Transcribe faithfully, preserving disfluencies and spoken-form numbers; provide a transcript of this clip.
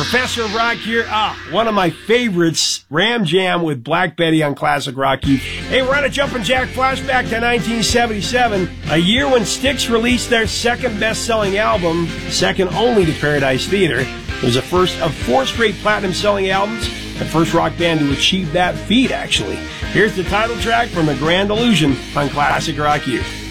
Professor of Rock here. Ah, one of my favorites, Ram Jam with Black Betty on Classic Rock. Hey, we're on a Jumpin' Jack flashback to nineteen seventy-seven, a year when Styx released their second best-selling album, second only to Paradise Theater. It was the first of four straight platinum-selling albums, the first rock band to achieve that feat, actually. Here's the title track from The Grand Illusion on Classic Rock here.